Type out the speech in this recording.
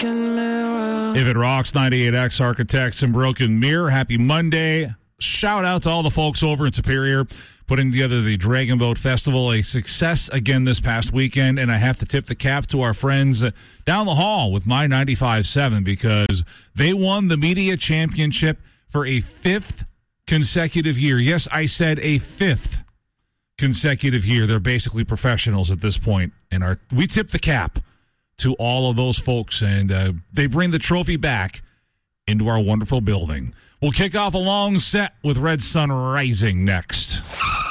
broken mirror. If it rocks, 98X Architects and Broken Mirror. Happy Monday. Shout out to all the folks over in Superior putting together the Dragon Boat Festival, a success again this past weekend. And I have to tip the cap to our friends down the hall with My 95.7 because they won the media championship for a fifth consecutive year. Yes, I said a fifth consecutive year. They're basically professionals at this point. And we tip the cap to all of those folks. And they bring the trophy back into our wonderful building. We'll kick off a long set with Red Sun Rising next.